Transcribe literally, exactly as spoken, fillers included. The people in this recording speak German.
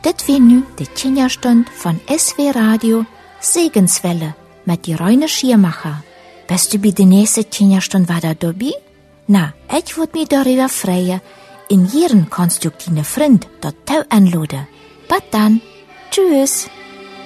Dit weer nu de tien-jaarstund van S W Radio Segenswelle met die Rainer Schiermacher. Bist du bij de nächste tien-jaarstund wieder dabei? Na, ich würde mich darüber freuen. In Ihren kannst du deine Freund dort anladen. Bis dann. Tschüss.